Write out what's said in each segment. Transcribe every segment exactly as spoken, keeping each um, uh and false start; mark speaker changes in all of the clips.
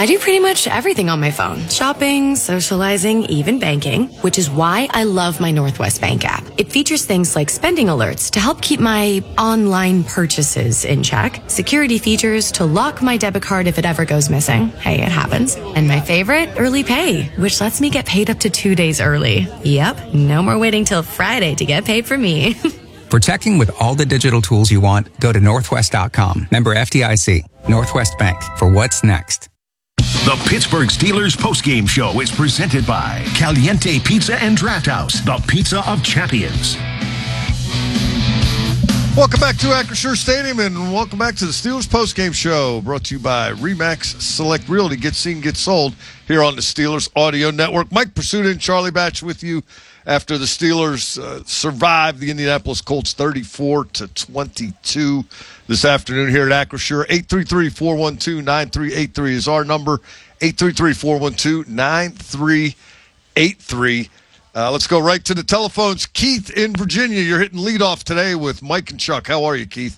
Speaker 1: I do pretty much everything on my phone. Shopping, socializing, even banking, which is why I love my Northwest Bank app. It features things like spending alerts to help keep my online purchases in check, security features to lock my debit card if it ever goes missing. Hey, it happens. And my favorite, early pay, which lets me get paid up to two days early. Yep, no more waiting till Friday to get paid for me.
Speaker 2: For checking with all the digital tools you want, go to northwest dot com. Member F D I C. Northwest Bank. For what's next.
Speaker 3: The Pittsburgh Steelers postgame show is presented by Caliente Pizza and Draft House, the pizza of champions.
Speaker 4: Welcome back to Acrisure Stadium, and welcome back to the Steelers postgame show, brought to you by RE/MAX Select Realty. Get seen, get sold here on the Steelers Audio Network. Mike Pursuta and Charlie Batch with you after the Steelers uh, survived the Indianapolis Colts thirty-four to twenty-two this afternoon here at Acrisure. eight three three, four one two, nine three eight three is our number. eight three three, four one two, nine three eight three. Uh, let's go right to the telephones. Keith in Virginia, you're hitting leadoff today with Mike and Chuck. How are you, Keith?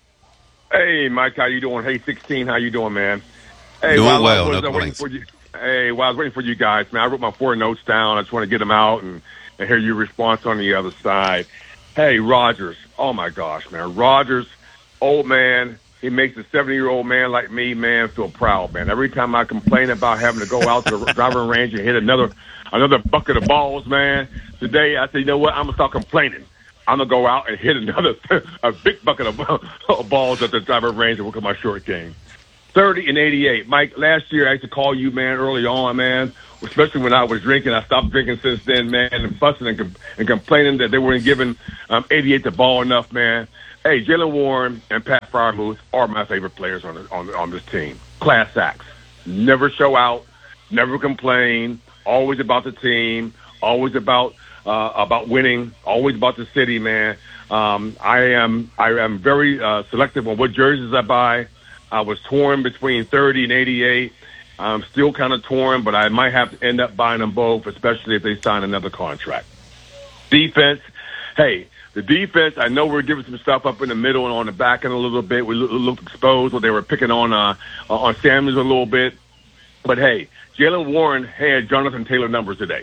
Speaker 5: Hey, Mike, how you doing? Hey, sixteen, how you doing, man? Hey,
Speaker 6: doing
Speaker 5: while
Speaker 6: well.
Speaker 5: I was,
Speaker 6: No
Speaker 5: uh, waiting for you, hey, while I was waiting for you guys, man, I wrote my four notes down. I just want to get them out and, and hear your response on the other side. Hey, Rodgers. Oh, my gosh, man. Rodgers, old man, he makes a seventy-year-old man like me, man, feel proud, man. Every time I complain about having to go out to the driving range and hit another another bucket of balls, man, today I said, you know what, I'm going to start complaining. I'm going to go out and hit another a big bucket of, of balls at the driving range and work on my short game. thirty and eighty-eight. Mike, last year I used to call you, man, early on, man, especially when I was drinking. I stopped drinking since then, man, and fussing and, com- and complaining that they weren't giving um, eighty-eight the ball enough, man. Hey, Jaylen Warren and Pat Freiermuth are my favorite players on, the, on, on this team. Class acts. Never show out, never complain, always about the team, always about uh, about winning, always about the city, man. Um, I am I am very uh, selective on what jerseys I buy. I was torn between thirty and eighty-eight. I'm still kind of torn, but I might have to end up buying them both, especially if they sign another contract. Defense, hey, the defense, I know we're giving some stuff up in the middle and on the back end a little bit. We looked exposed where they were picking on uh, on Samuels a little bit. But, hey, Jaylen Warren had Jonathan Taylor numbers today.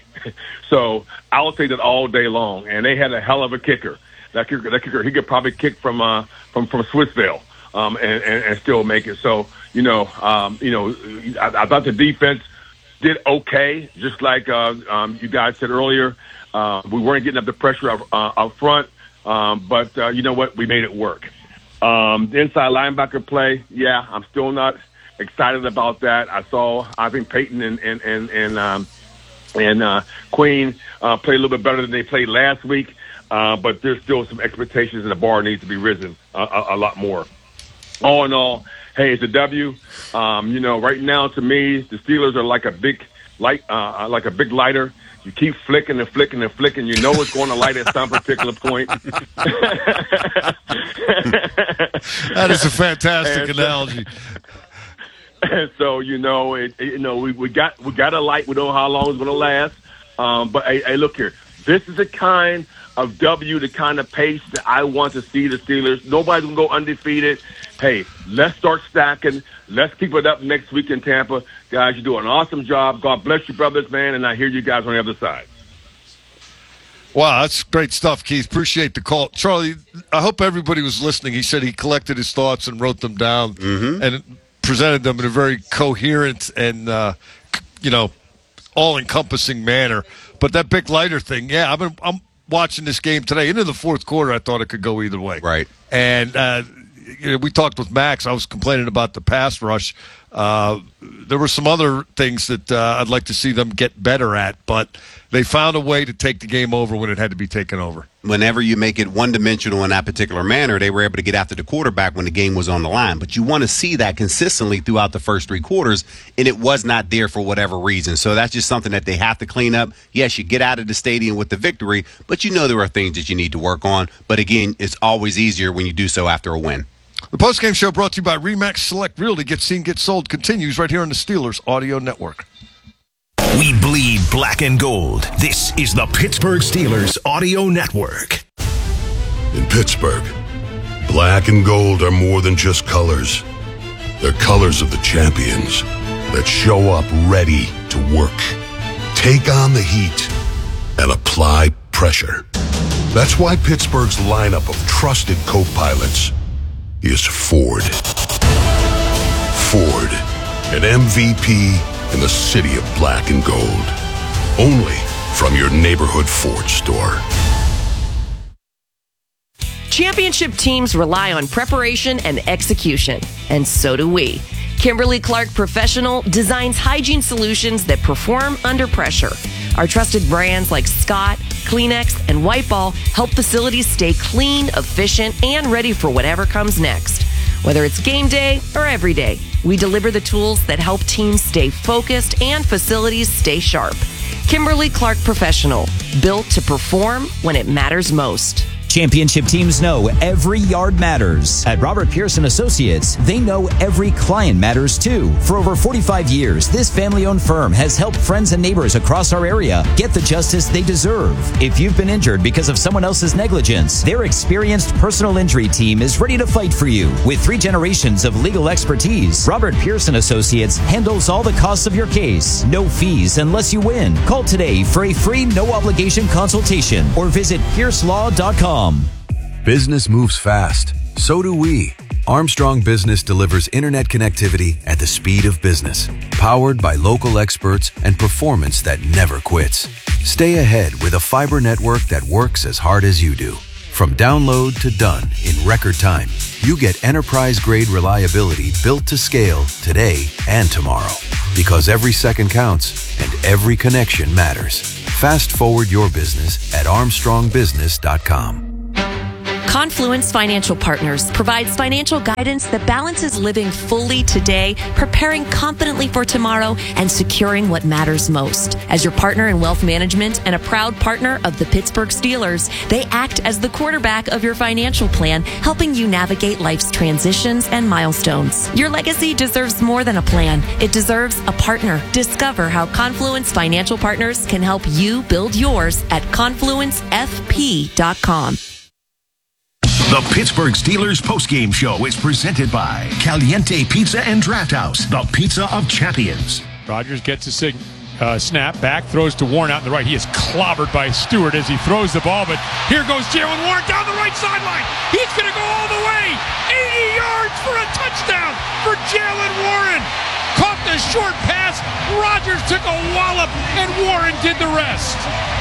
Speaker 5: So I'll say that all day long. And they had a hell of a kicker. That kicker, that kicker he could probably kick from uh, from, from Swissvale um, and, and, and still make it. So, you know, um, you know, I, I thought the defense did okay, just like uh, um, you guys said earlier. Uh, we weren't getting up the pressure up, uh, up front. Um, but uh, you know what? We made it work. Um, the inside linebacker play, yeah, I'm still not excited about that. I saw, I think Peyton and and and and, um, and uh, Queen uh, played a little bit better than they played last week. Uh, but there's still some expectations, and the bar needs to be risen a, a, a lot more. All in all, hey, it's a W. Um, you know, right now to me, the Steelers are like a big light, uh, like a big lighter. You keep flicking and flicking and flicking. You know it's going to light at some particular point.
Speaker 4: That is a fantastic
Speaker 5: and so,
Speaker 4: analogy.
Speaker 5: And so, you know, it, it, you know, we, we got we got a light. We don't know how long it's going to last. Um, but hey, hey, look here. This is the kind of W, the kind of pace that I want to see the Steelers. Nobody's going to go undefeated. Hey, let's start stacking. Let's keep it up next week in Tampa. Guys, you do an awesome job. God bless you, brothers, man, and I hear you guys on the other side.
Speaker 4: Wow, that's great stuff, Keith. Appreciate the call. Charlie, I hope everybody was listening. He said he collected his thoughts and wrote them down
Speaker 6: mm-hmm.
Speaker 4: and presented them in a very coherent and, uh, you know, all-encompassing manner. But that big lighter thing, yeah, I've been, I'm watching this game today. Into the fourth quarter, I thought it could go either way.
Speaker 6: Right.
Speaker 4: And uh, you know, we talked with Max. I was complaining about the pass rush. Uh, there were some other things that uh, I'd like to see them get better at, but they found a way to take the game over when it had to be taken over.
Speaker 6: Whenever you make it one-dimensional in that particular manner, they were able to get after the quarterback when the game was on the line. But you want to see that consistently throughout the first three quarters, and it was not there for whatever reason. So that's just something that they have to clean up. Yes, you get out of the stadium with the victory, but you know there are things that you need to work on. But, again, it's always easier when you do so after a win.
Speaker 4: The postgame show brought to you by RE/MAX Select Realty. Get seen, get sold continues right here on the Steelers Audio Network.
Speaker 3: We bleed black and gold. This is the Pittsburgh Steelers Audio Network.
Speaker 7: In Pittsburgh, black and gold are more than just colors. They're colors of the champions. that show up ready to work. Take on the heat and apply pressure. That's why Pittsburgh's lineup of trusted co-pilots is Ford. Ford, an M V P in the city of black and gold. Only from your neighborhood Ford store.
Speaker 8: Championship teams rely on preparation and execution, and so do we. Kimberly-Clark Professional designs hygiene solutions that perform under pressure. Our trusted brands like Scott, Kleenex, and Whiteball help facilities stay clean, efficient, and ready for whatever comes next. Whether it's game day or every day, we deliver the tools that help teams stay focused and facilities stay sharp. Kimberly-Clark Professional, built to perform when it matters most.
Speaker 9: Championship teams know every yard matters. At Robert Pearson Associates, they know every client matters too. For over forty-five years, this family-owned firm has helped friends and neighbors across our area get the justice they deserve. If you've been injured because of someone else's negligence, their experienced personal injury team is ready to fight for you. With three generations of legal expertise, Robert Pearson Associates handles all the costs of your case. No fees unless you win. Call today for a free no-obligation consultation or visit pierce law dot com.
Speaker 10: Business moves fast. So do we. Armstrong Business delivers internet connectivity at the speed of business, powered by local experts and performance that never quits. Stay ahead with a fiber network that works as hard as you do. From download to done in record time, you get enterprise-grade reliability built to scale today and tomorrow. Because every second counts and every connection matters. Fast forward your business at armstrong business dot com.
Speaker 8: Confluence Financial Partners provides financial guidance that balances living fully today, preparing confidently for tomorrow, and securing what matters most. As your partner in wealth management and a proud partner of the Pittsburgh Steelers, they act as the quarterback of your financial plan, helping you navigate life's transitions and milestones. Your legacy deserves more than a plan. It deserves a partner. Discover how Confluence Financial Partners can help you build yours at confluence f p dot com.
Speaker 3: The Pittsburgh Steelers postgame show is presented by Caliente Pizza and Draft House, the pizza of champions.
Speaker 11: Rodgers gets a sig- uh, snap back, throws to Warren out in the right. He is clobbered by Stewart as he throws the ball, but here goes Jalen Warren down the right sideline. He's going to go all the way. eighty yards for a touchdown for Jalen Warren. Caught the short pass. Rodgers took a wallop, and Warren did the rest.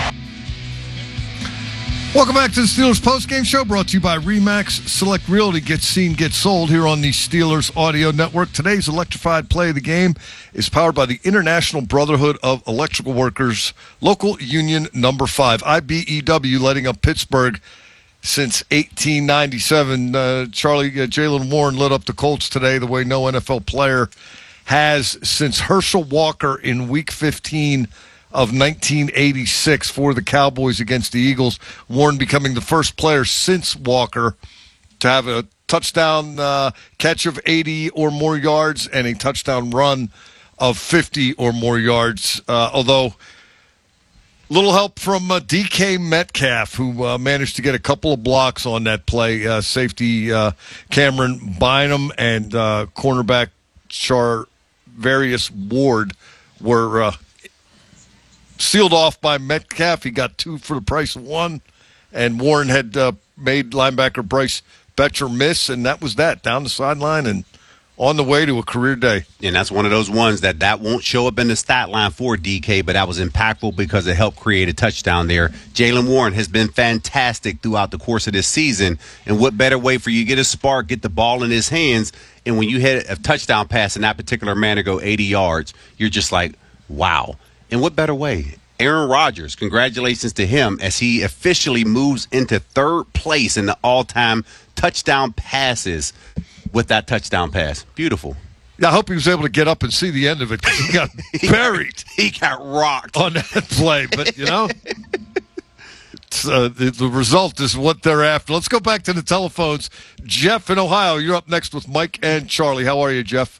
Speaker 4: Welcome back to the Steelers postgame show, brought to you by RE/MAX Select Realty. Get seen, get sold here on the Steelers Audio Network. Today's electrified play of the game is powered by the International Brotherhood of Electrical Workers, local union number five, I B E W, letting up Pittsburgh since eighteen ninety-seven. Uh, Charlie, uh, Jalen Warren lit up the Colts today the way no N F L player has since Herschel Walker in Week fifteen of nineteen eighty-six for the Cowboys against the Eagles. Warren becoming the first player since Walker to have a touchdown uh, catch of eighty or more yards and a touchdown run of fifty or more yards. Uh, although, little help from uh, D K Metcalf, who uh, managed to get a couple of blocks on that play. Uh, safety uh, Cameron Bynum and uh, cornerback Charvarius Ward were uh, sealed off by Metcalf. He got two for the price of one, and Warren had uh, made linebacker Bryce Betcher miss, and that was that, down the sideline and on the way to a career day.
Speaker 6: And that's one of those ones that that won't show up in the stat line for D K, but that was impactful because it helped create a touchdown there. Jalen Warren has been fantastic throughout the course of this season, and what better way for you to get a spark, get the ball in his hands, and when you hit a touchdown pass in that particular manner, go eighty yards, you're just like, wow. And what better way? Aaron Rodgers, congratulations to him as he officially moves into third place in the all-time touchdown passes with that touchdown pass. Beautiful.
Speaker 4: Yeah, I hope he was able to get up and see the end of it because he got buried.
Speaker 6: He got rocked
Speaker 4: on that play. But, you know, it's, uh, the, the result is what they're after. Let's go back to the telephones. Jeff in Ohio, you're up next with Mike and Charlie. How are you, Jeff?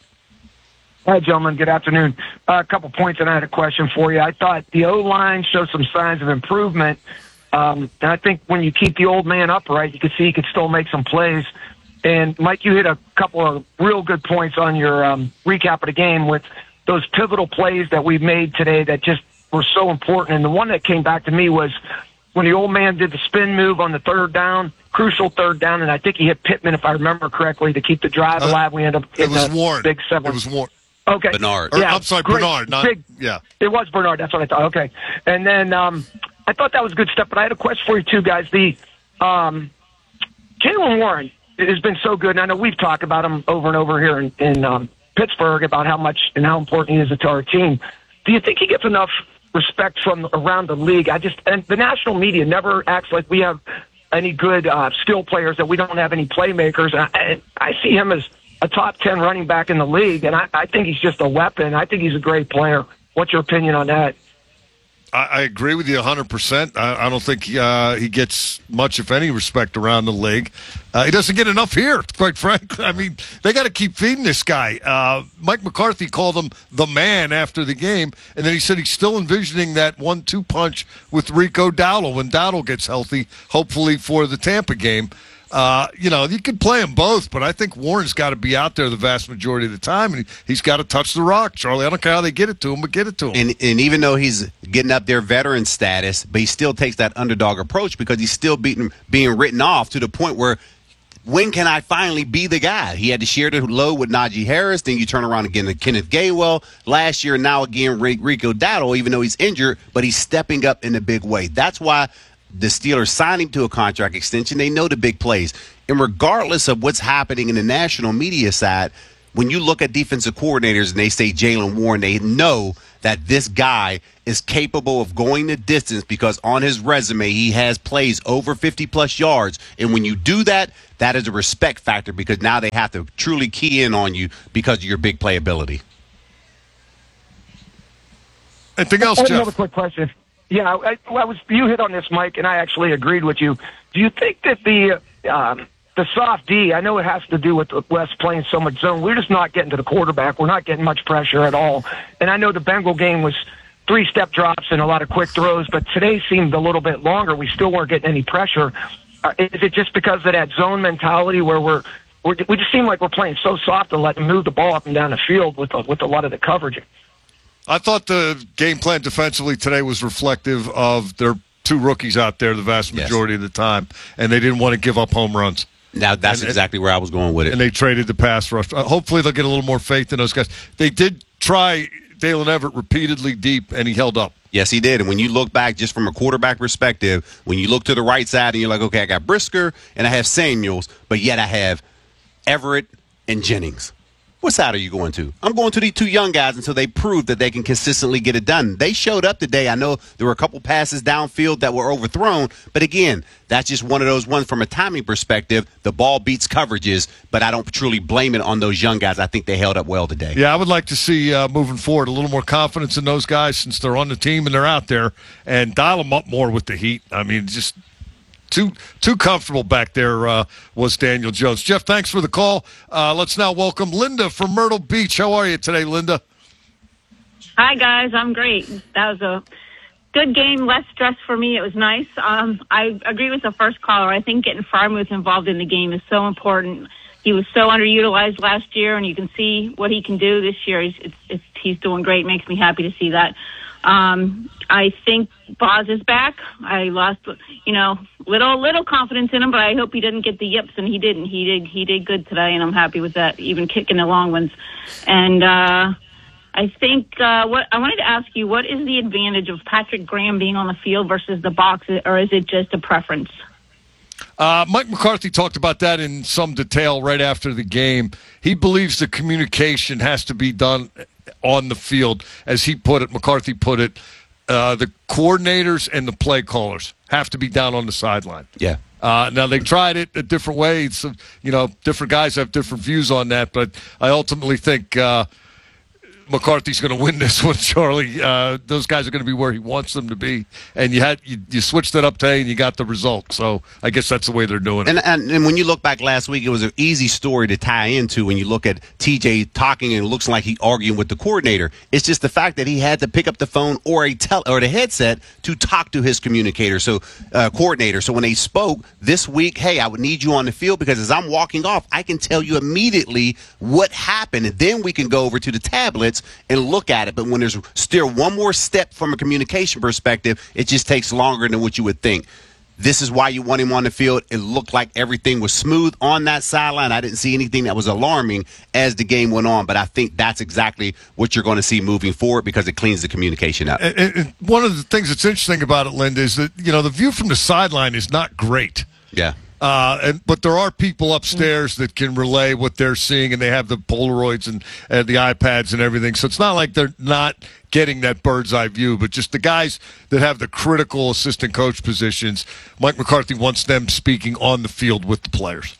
Speaker 12: Hi, gentlemen. Good afternoon. Uh, a couple points, and I had a question for you. I thought the O-line showed some signs of improvement, um, and I think when you keep the old man upright, you can see he could still make some plays. And, Mike, you hit a couple of real good points on your um, recap of the game with those pivotal plays that we made today that just were so important. And the one that came back to me was when the old man did the spin move on the third down, crucial third down, and I think he hit Pittman, if I remember correctly, to keep the drive
Speaker 4: Uh,
Speaker 12: alive. We ended up
Speaker 4: It
Speaker 12: getting
Speaker 4: was
Speaker 12: a
Speaker 4: Warren.
Speaker 12: big seven.
Speaker 4: It was Warren.
Speaker 12: Okay.
Speaker 6: Bernard.
Speaker 4: Or,
Speaker 12: Yeah,
Speaker 4: I'm sorry,
Speaker 12: great,
Speaker 4: Bernard. Not,
Speaker 12: big,
Speaker 4: yeah.
Speaker 12: It was Bernard. That's what I thought. Okay. And then um, I thought that was good stuff, but I had a question for you, too, guys. The um, Jaylen Warren has been so good, and I know we've talked about him over and over here in, in um, Pittsburgh about how much and how important he is to our team. Do you think he gets enough respect from around the league? I just and the national media never acts like we have any good uh, skill players, that we don't have any playmakers. And I, I see him as a top ten running back in the league, and I, I think he's just a weapon. I think he's a great player. What's your opinion on that?
Speaker 4: I, I agree with you one hundred percent. I, I don't think uh, he gets much, if any, respect around the league. Uh, he doesn't get enough here, quite frankly. I mean, they got to keep feeding this guy. Uh, Mike McCarthy called him the man after the game, and then he said he's still envisioning that one two punch with Rico Dowdle when Dowdle gets healthy, hopefully for the Tampa game. Uh, you know, you could play them both, but I think Warren's got to be out there the vast majority of the time, and he's got to touch the rock, Charlie. I don't care how they get it to him, but get it to him.
Speaker 6: And, and even though he's getting up there veteran status, but he still takes that underdog approach because he's still beating, being written off to the point where when can I finally be the guy? He had to share the load with Najee Harris. Then you turn around again to Kenneth Gainwell last year. Now again, Rico Dowdle, even though he's injured, but he's stepping up in a big way. That's why the Steelers signed him to a contract extension. They know the big plays. And regardless of what's happening in the national media side, when you look at defensive coordinators and they say Jaylen Warren, they know that this guy is capable of going the distance because on his resume, he has plays over fifty-plus yards. And when you do that, that is a respect factor because now they have to truly key in on you because of your big playability.
Speaker 4: Anything else,
Speaker 12: I have
Speaker 4: Jeff?
Speaker 12: Another quick question. Yeah, I, I was you hit on this, Mike, and I actually agreed with you. Do you think that the um, the soft D, I know it has to do with the West playing so much zone. We're just not getting to the quarterback. We're not getting much pressure at all. And I know the Bengal game was three-step drops and a lot of quick throws, but today seemed a little bit longer. We still weren't getting any pressure. Uh, is it just because of that zone mentality where we're, we're we just seem like we're playing so soft and letting them move the ball up and down the field with a, with a lot of the coverage?
Speaker 4: I thought the game plan defensively today was reflective of their two rookies out there the vast majority yes. of the time, and they didn't want to give up home runs.
Speaker 6: Now that's and, exactly where I was going with it.
Speaker 4: And they traded the pass rush. Uh, hopefully they'll get a little more faith in those guys. They did try Dalen Everett repeatedly deep, and he held up.
Speaker 6: Yes, he did. And when you look back just from a quarterback perspective, when you look to the right side and you're like, okay, I got Brisker and I have Samuels, but yet I have Everett and Jennings. What side are you going to? I'm going to the two young guys until they prove that they can consistently get it done. They showed up today. I know there were a couple passes downfield that were overthrown, but again, that's just one of those ones from a timing perspective. The ball beats coverages, but I don't truly blame it on those young guys. I think they held up well today.
Speaker 4: Yeah, I would like to see uh, moving forward a little more confidence in those guys since they're on the team and they're out there, and dial them up more with the heat. I mean, just Too too comfortable back there uh, was Daniel Jones. Jeff, thanks for the call. Uh, let's now welcome Linda from Myrtle Beach. How are you today, Linda?
Speaker 13: Hi, guys. I'm great. That was a good game, less stress for me. It was nice. Um, I agree with the first caller. I think getting Freiermuth involved in the game is so important. He was so underutilized last year, and you can see what he can do this year. He's, it's, it's, he's doing great. Makes me happy to see that. Um, I think Boz is back. I lost, you know, little little confidence in him, but I hope he didn't get the yips, and he didn't. He did he did good today, and I'm happy with that, even kicking the long ones. And uh, I think uh, what I wanted to ask you, what is the advantage of Patrick Graham being on the field versus the box, or is it just a preference?
Speaker 4: Uh, Mike McCarthy talked about that in some detail right after the game. He believes the communication has to be done on the field, as he put it, McCarthy put it. Uh, the coordinators and the play callers have to be down on the sideline.
Speaker 6: Yeah.
Speaker 4: Uh, now, they tried it a different way. So, you know, different guys have different views on that, but I ultimately think uh, McCarthy's going to win this one, Charlie. Uh, those guys are going to be where he wants them to be, and you had you, you switched it up today, and you got the result. So I guess that's the way they're doing it.
Speaker 6: And, and and when you look back last week, it was an easy story to tie into when you look at T J talking and it looks like he arguing with the coordinator. It's just the fact that he had to pick up the phone or a tel- or the headset to talk to his communicator, so uh, coordinator. So when they spoke this week, hey, I would need you on the field because as I'm walking off, I can tell you immediately what happened, and then we can go over to the tablets and look at it. But when there's still one more step from a communication perspective, it just takes longer than what you would think. This is why you want him on the field. It looked like everything was smooth on that sideline. I didn't see anything that was alarming as the game went on, but I think that's exactly what you're going to see moving forward because it cleans the communication up.
Speaker 4: And, and one of the things that's interesting about it, Linda, is that, you know, the view from the sideline is not great.
Speaker 6: Yeah.
Speaker 4: Uh, and but there are people upstairs that can relay what they're seeing, and they have the Polaroids and, and the iPads and everything. So it's not like they're not getting that bird's eye view, but just the guys that have the critical assistant coach positions, Mike McCarthy wants them speaking on the field with the players.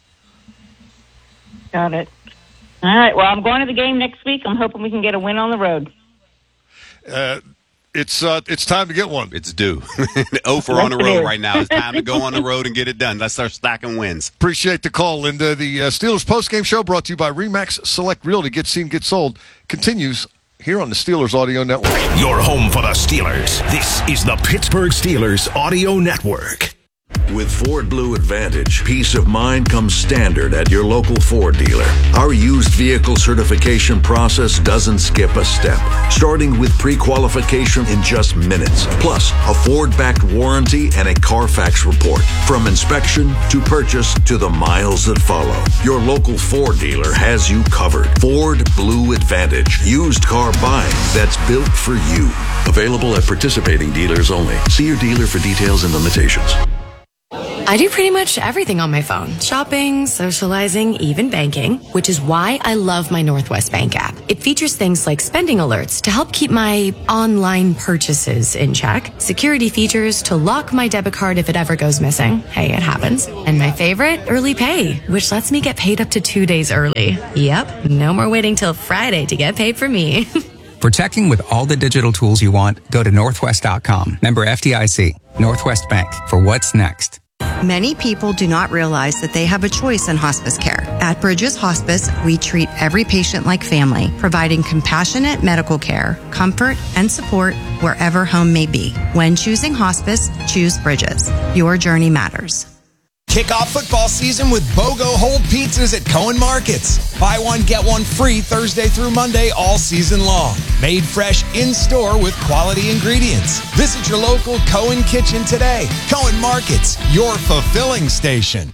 Speaker 13: Got it. All right. Well, I'm going to the game next week. I'm hoping we can get a win on the road.
Speaker 4: Uh, It's uh, it's time to get one.
Speaker 6: It's due. oh for on the road right now. It's time to go on the road and get it done. Let's start stacking wins.
Speaker 4: Appreciate the call, Linda. The uh, Steelers postgame show brought to you by RE/MAX Select Realty. Get seen, get sold. Continues here on the Steelers Audio Network.
Speaker 3: Your home for the Steelers. This is the Pittsburgh Steelers Audio Network.
Speaker 7: With Ford Blue Advantage, peace of mind comes standard at your local Ford dealer. Our used vehicle certification process doesn't skip a step, starting with pre-qualification in just minutes, plus a Ford-backed warranty and a Carfax report. From inspection to purchase to the miles that follow, your local Ford dealer has you covered. Ford Blue Advantage, used car buying that's built for you. Available at participating dealers only. See your dealer for details and limitations.
Speaker 1: I do pretty much everything on my phone. Shopping, socializing, even banking, which is why I love my Northwest Bank app. It features things like spending alerts to help keep my online purchases in check, security features to lock my debit card if it ever goes missing. Hey, it happens. And my favorite, early pay, which lets me get paid up to two days early. Yep, no more waiting till Friday to get paid for me.
Speaker 2: For checking with all the digital tools you want, go to northwest dot com. Member F D I C. Northwest Bank. For what's next.
Speaker 14: Many people do not realize that they have a choice in hospice care. At Bridges Hospice, we treat every patient like family, providing compassionate medical care, comfort, and support wherever home may be. When choosing hospice, choose Bridges. Your journey matters.
Speaker 15: Kick off football season with BOGO Hold Pizzas at Cohen Markets. Buy one, get one free Thursday through Monday all season long. Made fresh in-store with quality ingredients. Visit your local Cohen Kitchen today. Cohen Markets, your fulfilling station.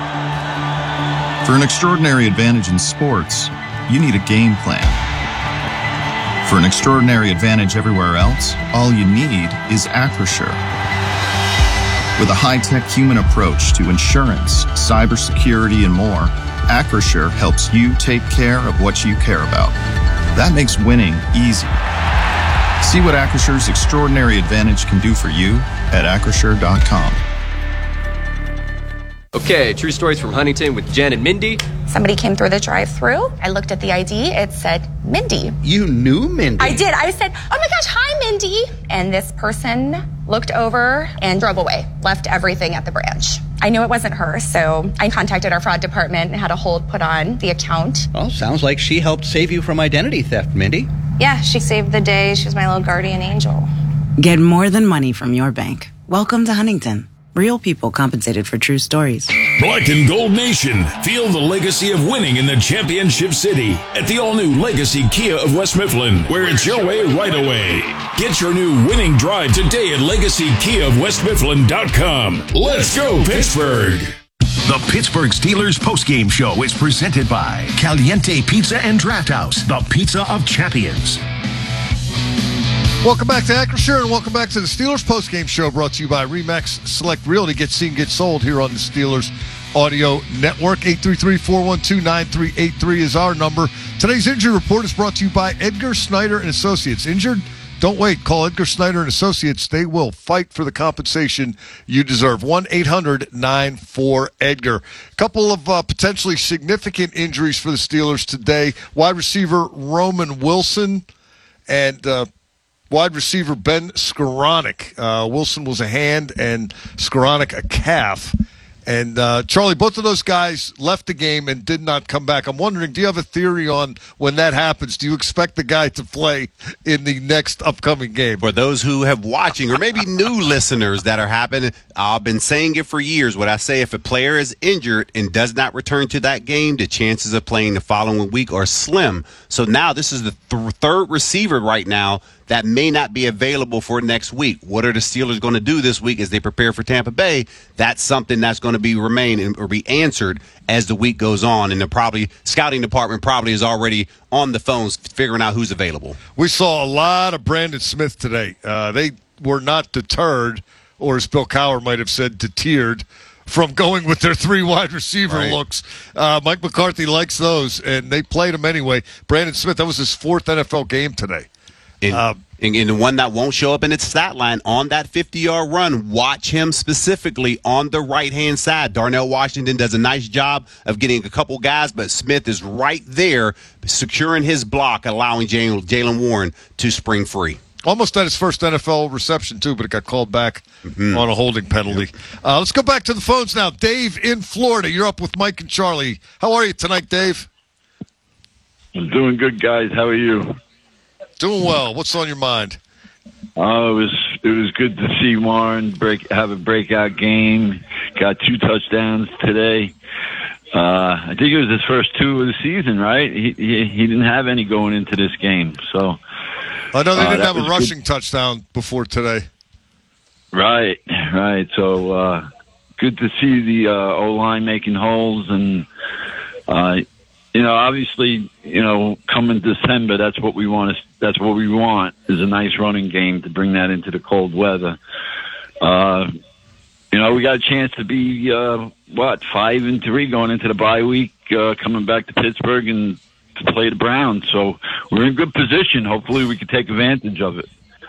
Speaker 16: For an extraordinary advantage in sports, you need a game plan. For an extraordinary advantage everywhere else, all you need is Acrisure. With a high-tech human approach to insurance, cybersecurity, and more, Acrisure helps you take care of what you care about. That makes winning easy. See what Acrisure's extraordinary advantage can do for you at acrisure dot com.
Speaker 17: Okay, true stories from Huntington with Jen and Mindy.
Speaker 18: Somebody came through the drive-thru. I looked at the I D. It said Mindy.
Speaker 19: You knew Mindy?
Speaker 18: I did. I said, oh my gosh, hi, Mindy. And this person looked over and drove away, left everything at the branch. I knew it wasn't her, so I contacted our fraud department and had a hold put on the account.
Speaker 19: Well, sounds like she helped save you from identity theft, Mindy.
Speaker 18: Yeah, she saved the day. She was my little guardian angel.
Speaker 20: Get more than money from your bank. Welcome to Huntington. Real people compensated for true stories.
Speaker 3: Black and Gold Nation. Feel the legacy of winning in the championship city at the all-new Legacy Kia of West Mifflin, where it's your way right away. Get your new winning drive today at legacy kia of west mifflin dot com. Let's go, Pittsburgh! The Pittsburgh Steelers postgame show is presented by Caliente Pizza and Draft House, the pizza of champions.
Speaker 4: Welcome back to Acrisure, and welcome back to the Steelers postgame show brought to you by RE/MAX Select Realty. Get seen, get sold here on the Steelers Audio Network. eight three three, four one two, nine three eight three is our number. Today's injury report is brought to you by Edgar Snyder and Associates. Injured? Don't wait. Call Edgar Snyder and Associates. They will fight for the compensation you deserve. one eight hundred nine four EDGAR. A couple of uh, potentially significant injuries for the Steelers today. Wide receiver Roman Wilson and uh, wide receiver Ben Skoranek. Uh, Wilson was a hand and Skoranek a calf. And, uh, Charlie, both of those guys left the game and did not come back. I'm wondering, do you have a theory on when that happens? Do you expect the guy to play in the next upcoming game?
Speaker 6: For those who have watching or maybe new listeners that are happening, I've been saying it for years. What I say, if a player is injured and does not return to that game, the chances of playing the following week are slim. So now this is the th- third receiver right now that may not be available for next week. What are the Steelers going to do this week as they prepare for Tampa Bay? That's something that's going to be remain or be answered as the week goes on. And the probably scouting department probably is already on the phones figuring out who's available.
Speaker 4: We saw a lot of Brandon Smith today. Uh, they were not deterred, or as Bill Cowher might have said, deterred from going with their three wide receiver
Speaker 6: right.
Speaker 4: looks. Uh, Mike McCarthy likes those, and they played him anyway. Brandon Smith, that was his fourth N F L game today.
Speaker 6: And,
Speaker 4: uh,
Speaker 6: and, and the one that won't show up in its stat line on that fifty-yard run, watch him specifically on the right-hand side. Darnell Washington does a nice job of getting a couple guys, but Smith is right there securing his block, allowing Jaylen Warren to spring free.
Speaker 4: Almost had his first N F L reception, too, but it got called back mm-hmm. on a holding penalty. Uh, let's go back to the phones now. Dave in Florida. You're up with Mike and Charlie. How are you tonight, Dave?
Speaker 21: I'm doing good, guys. How are you?
Speaker 4: Doing well. What's on your mind?
Speaker 21: Oh, it was it was good to see Warren break have a breakout game. Got two touchdowns today. Uh, I think it was his first two of the season, right? He he, he didn't have any going into this game, so.
Speaker 4: I know they
Speaker 21: uh,
Speaker 4: didn't have a rushing
Speaker 21: good.
Speaker 4: touchdown before today.
Speaker 21: Right, right. So uh, good to see the uh, O-line making holes, and uh, you know, obviously, you know, coming December, that's what we want. To, that's what we want is a nice running game to bring that into the cold weather. Uh, you know, we got a chance to be uh, what five and three going into the bye week, uh, coming back to Pittsburgh and to play the Browns. So we're in good position. Hopefully, we can take advantage of it.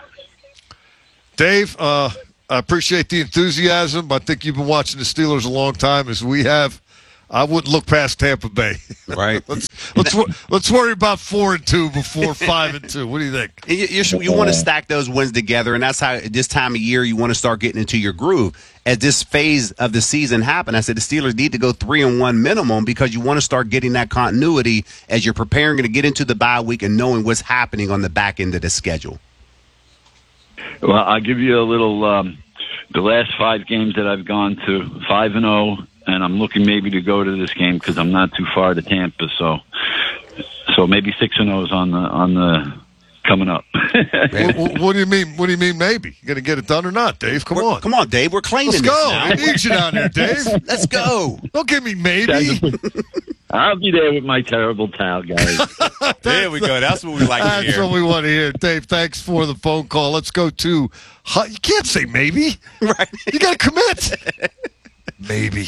Speaker 4: Dave, uh, I appreciate the enthusiasm. I think you've been watching the Steelers a long time, as we have. I wouldn't look past Tampa Bay.
Speaker 6: Right.
Speaker 4: let's let's let's worry about four and two before five and two. What do you think?
Speaker 6: You, you, you want to stack those wins together, and that's how this time of year you want to start getting into your groove. As this phase of the season happened, I said the Steelers need to go three and one minimum because you want to start getting that continuity as you're preparing to get into the bye week and knowing what's happening on the back end of the schedule.
Speaker 21: Well, I'll give you a little. Um, the last five games that I've gone to, five and zero. And I'm looking maybe to go to this game because I'm not too far to Tampa, so so maybe six and O's on the on the coming up.
Speaker 4: what, what do you mean? What do you mean? Maybe you going to get it done or not, Dave? Come
Speaker 6: we're,
Speaker 4: on,
Speaker 6: come on, Dave. We're claiming.
Speaker 4: Let's
Speaker 6: this
Speaker 4: go.
Speaker 6: now.
Speaker 4: I need you down there, Dave.
Speaker 6: Let's go.
Speaker 4: Don't give me maybe.
Speaker 21: I'll be there with my terrible towel, guys.
Speaker 6: There we go. That's what we like to hear.
Speaker 4: That's what we want to hear, Dave. Thanks for the phone call. Let's go to. You can't say maybe.
Speaker 6: Right.
Speaker 4: You got to commit. Maybe.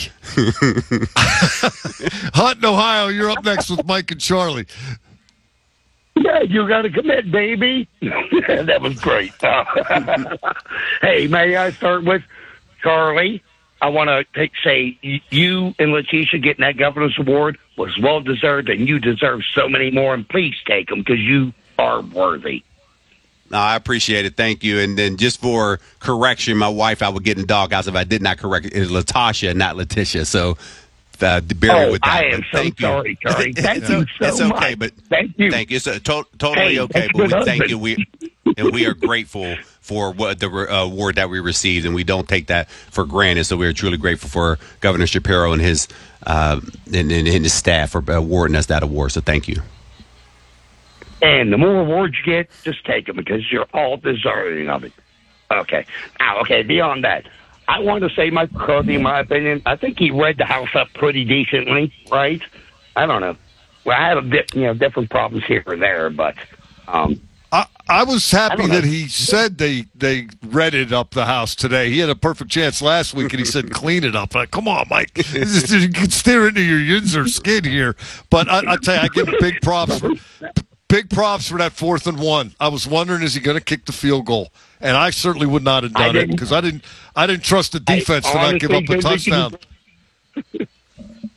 Speaker 4: Hunt in Ohio, you're up next with Mike and Charlie.
Speaker 22: Yeah, you got to commit, baby. That was great. Hey, may I start with Charlie? I want to take, say you and Letitia getting that governor's award was well deserved, and you deserve so many more. And please take them because you are worthy.
Speaker 6: No, I appreciate it. Thank you. And then just for correction, my wife, I would get in the doghouse if I did not correct it. It's Latasha, not Letitia. So uh, bear
Speaker 22: oh,
Speaker 6: with that.
Speaker 22: I am
Speaker 6: but
Speaker 22: so
Speaker 6: thank
Speaker 22: sorry,
Speaker 6: you.
Speaker 22: Charlie. Thank
Speaker 6: it's,
Speaker 22: you so
Speaker 6: it's okay,
Speaker 22: much.
Speaker 6: but
Speaker 22: thank you.
Speaker 6: Thank you. It's uh, to- totally
Speaker 22: hey,
Speaker 6: okay. But we thank husband. you. We and we are grateful for what the uh, award that we received, and we don't take that for granted. So we are truly grateful for Governor Shapiro and his uh, and, and his staff for awarding us that award. So thank you.
Speaker 22: And the more awards you get, just take them because you're all deserving of it. Okay. Now, okay, beyond that, I want to say Mike McCarthy, in my opinion, I think he read the house up pretty decently, right? I don't know. Well, I have a bit, you know, different problems here or there, but um,
Speaker 4: I, I was happy
Speaker 22: I
Speaker 4: that he said they they read it up the house today. He had a perfect chance last week, and he said clean it up. Like, come on, Mike, this is, you can stare into your yinzer skin here. But I, I tell you, I give him big props for. Big props for that fourth and one. I was wondering, is he going to kick the field goal? And I certainly would not have done it because I didn't. I didn't trust the defense I, to not give up a touchdown.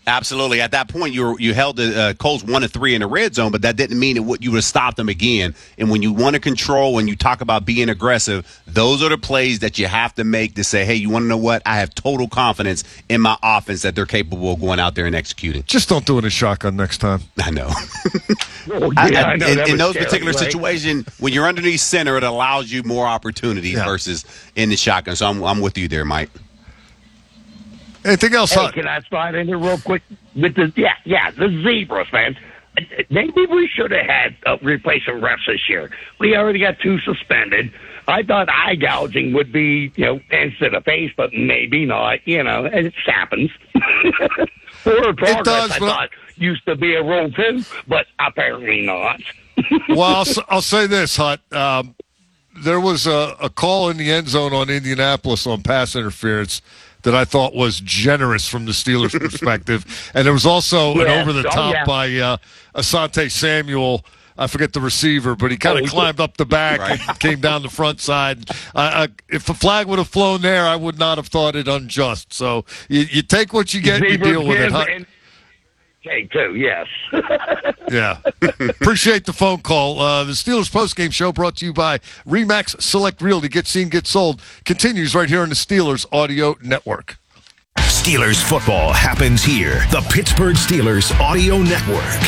Speaker 6: Absolutely. At that point, you were, you held the uh, Colts one to three in the red zone, but that didn't mean it would, you would have stopped them again. And when you want to control, when you talk about being aggressive, those are the plays that you have to make to say, hey, you want to know what? I have total confidence in my offense that they're capable of going out there and executing.
Speaker 4: Just don't do it in shotgun next time.
Speaker 6: I know.
Speaker 22: Oh,
Speaker 6: I,
Speaker 22: yeah,
Speaker 6: I,
Speaker 22: I know.
Speaker 6: in
Speaker 22: That
Speaker 6: in
Speaker 22: was
Speaker 6: those
Speaker 22: scary,
Speaker 6: particular
Speaker 22: right?
Speaker 6: situations, when you're underneath center, it allows you more opportunities
Speaker 4: Yeah.
Speaker 6: versus in the shotgun. So I'm, I'm with you there, Mike.
Speaker 4: Anything else,
Speaker 22: Hey,
Speaker 4: Hut?
Speaker 22: can I slide in there real quick with the yeah, yeah, the zebras, man. Maybe we should have had uh, replacement refs this year. We already got two suspended. I thought eye gouging would be, you know, instead of face, but maybe not. You know, it happens. Forward progress,
Speaker 4: does,
Speaker 22: I
Speaker 4: but-
Speaker 22: thought, used to be a rule too, but apparently not.
Speaker 4: Well, I'll, s- I'll say this, Hut. Um, there was a, a call in the end zone on Indianapolis on pass interference that I thought was generous from the Steelers' perspective. And there was also
Speaker 22: Yeah.
Speaker 4: an over-the-top
Speaker 22: Oh, yeah.
Speaker 4: by uh, Asante Samuel. I forget the receiver, but he kind of
Speaker 22: Oh,
Speaker 4: climbed up the back
Speaker 6: Right.
Speaker 4: and came down the front side. I, I, if the flag would have flown there, I would not have thought it unjust. So you, you take what you get and you
Speaker 22: Zebras
Speaker 4: deal with it.
Speaker 22: give
Speaker 4: Hut.
Speaker 22: and take too, yes.
Speaker 4: Yeah. Appreciate the phone call. Uh, the Steelers postgame show brought to you by Remax Select Realty. Get seen, get sold. Continues right here on the Steelers Audio Network.
Speaker 5: Steelers football happens here. The Pittsburgh Steelers Audio Network.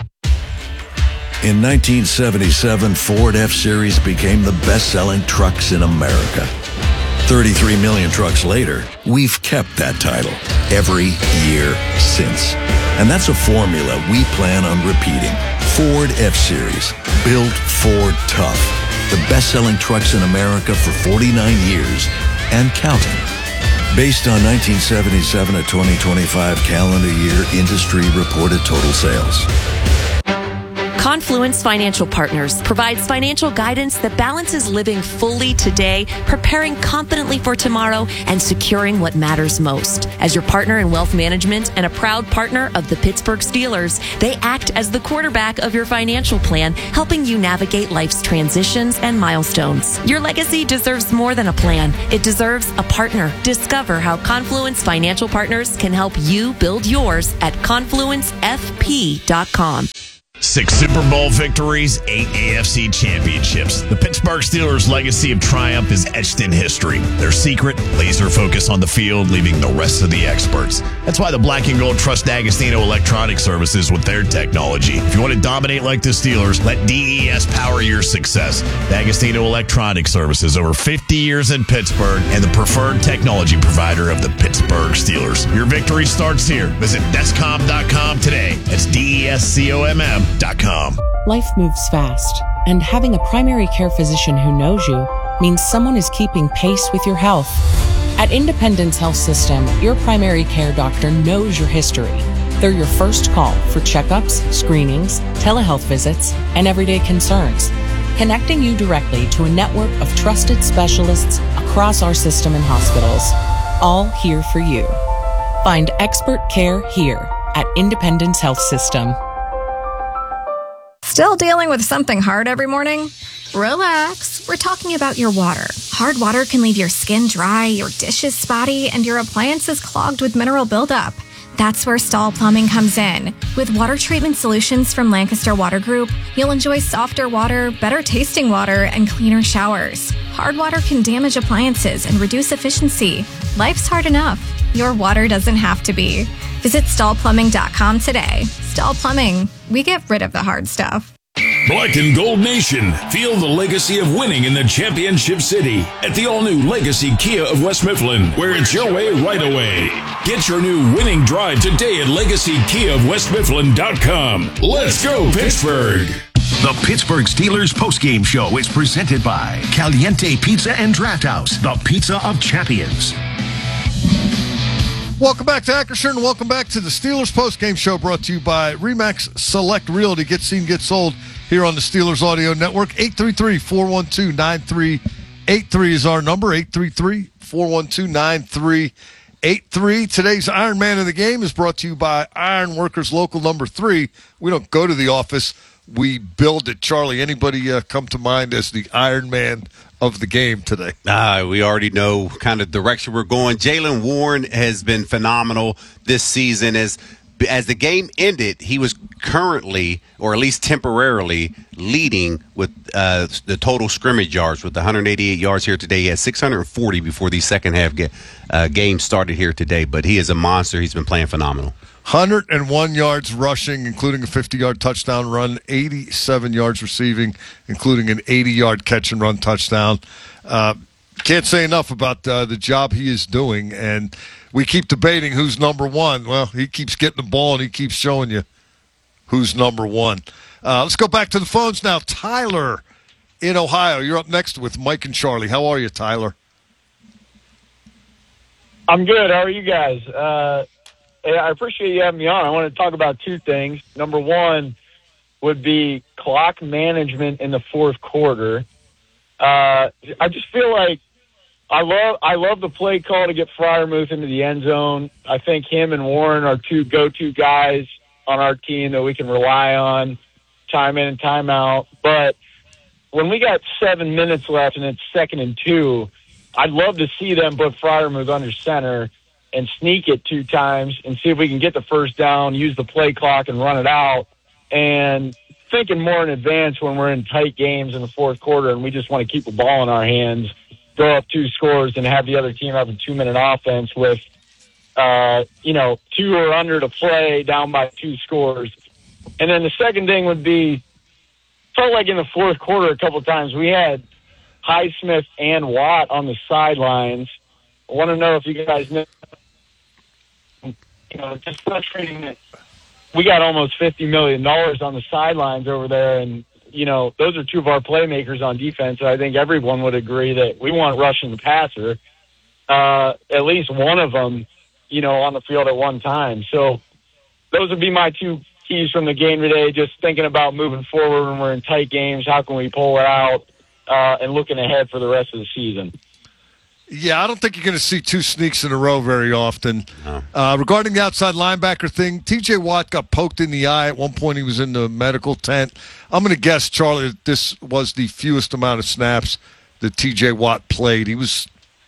Speaker 9: In nineteen seventy-seven, Ford F-Series became the best-selling trucks in America. thirty-three million trucks later, we've kept that title every year since. And that's a formula we plan on repeating. Ford F-Series, built Ford tough. The best-selling trucks in America for forty-nine years and counting. Based on nineteen seventy-seven to twenty twenty-five calendar year industry reported total sales.
Speaker 8: Confluence Financial Partners provides financial guidance that balances living fully today, preparing confidently for tomorrow, and securing what matters most. As your partner in wealth management and a proud partner of the Pittsburgh Steelers, they act as the quarterback of your financial plan, helping you navigate life's transitions and milestones. Your legacy deserves more than a plan. It deserves a partner. Discover how Confluence Financial Partners can help you build yours at confluence f p dot com.
Speaker 3: Six Super Bowl victories, eight A F C championships. The Pittsburgh Steelers' legacy of triumph is etched in history. Their secret, laser focus on the field, leaving the rest of the experts. That's why the Black and Gold trust D'Agostino Electronic Services with their technology. If you want to dominate like the Steelers, let D E S power your success. D'Agostino Electronic Services, over fifty years in Pittsburgh, and the preferred technology provider of the Pittsburgh Steelers. Your victory starts here. Visit descom dot com today. That's D E S C O M M.
Speaker 23: Life moves fast, and having a primary care physician who knows you means someone is keeping pace with your health. At Independence Health System, your primary care doctor knows your history. They're your first call for checkups, screenings, telehealth visits, and everyday concerns, connecting you directly to a network of trusted specialists across our system and hospitals, all here for you. Find expert care here at Independence Health System.
Speaker 24: Still dealing with something hard every morning? Relax. We're talking about your water. Hard water can leave your skin dry, your dishes spotty, and your appliances clogged with mineral buildup. That's where Stahl Plumbing comes in. With water treatment solutions from Lancaster Water Group, you'll enjoy softer water, better tasting water, and cleaner showers. Hard water can damage appliances and reduce efficiency. Life's hard enough. Your water doesn't have to be. Visit stahl plumbing dot com today. Stahl Plumbing. We get rid of the hard stuff.
Speaker 3: Black and Gold Nation. Feel the legacy of winning in the championship city at the all-new Legacy Kia of West Mifflin, where it's your way right away. Get your new winning drive today at legacy kia of west mifflin dot com. Let's go, Pittsburgh!
Speaker 5: The Pittsburgh Steelers postgame show is presented by Caliente Pizza and Draft House, the pizza of champions.
Speaker 4: Welcome back to Acrisure, and welcome back to the Steelers postgame show brought to you by Remax Select Realty. Get seen, get sold here on the Steelers Audio Network. eight three three, four one two, nine three eight three is our number, eight three three, four one two, nine three eight three. Today's Iron Man of the Game is brought to you by Iron Workers Local Number three. We don't go to the office, we build it. Charlie, anybody uh, come to mind as the Iron Man of the game today?
Speaker 6: Uh, we already know kind of direction we're going. Jaylen Warren has been phenomenal this season. As as the game ended, he was currently, or at least temporarily, leading with uh, the total scrimmage yards with one hundred eighty-eight yards here today. He had six hundred forty before the second half ga- uh, game started here today. But he is a monster. He's been playing phenomenal.
Speaker 4: one hundred one yards rushing, including a fifty-yard touchdown run, eighty-seven yards receiving, including an eighty-yard catch and run touchdown. Uh, can't say enough about uh, the job he is doing, and we keep debating who's number one. Well, he keeps getting the ball, and he keeps showing you who's number one. Uh, let's go back to the phones now. Tyler in Ohio, you're up next with Mike and Charlie. How are you, Tyler?
Speaker 10: I'm good. How are you guys? Uh, I appreciate you having me on. I want to talk about two things. Number one would be clock management in the fourth quarter. Uh, I just feel like I love I love the play call to get Freiermuth into the end zone. I think him and Warren are two go-to guys on our team that we can rely on time in and time out. But when we got seven minutes left and it's second and two, I'd love to see them put Freiermuth under center and sneak it two times and see if we can get the first down, use the play clock and run it out. And thinking more in advance when we're in tight games in the fourth quarter and we just want to keep the ball in our hands, go up two scores and have the other team have a two-minute offense with, uh, you know, two or under to play down by two scores. And then the second thing would be, felt like in the fourth quarter a couple of times we had Highsmith and Watt on the sidelines. I want to know if you guys know, you know, just frustrating that we got almost fifty million dollars on the sidelines over there, and you know, those are two of our playmakers on defense. I think everyone would agree that we want rushing the passer, uh, at least one of them, you know, on the field at one time. So those would be my two keys from the game today, just thinking about moving forward when we're in tight games. How can we pull it out uh, and looking ahead for the rest of the season?
Speaker 4: Yeah, I don't think you're going to see two sneaks in a row very often. No. Uh, regarding the outside linebacker thing, T J Watt got poked in the eye. At one point, he was in the medical tent. I'm going to guess, Charlie, that this was the fewest amount of snaps that T J Watt played. He was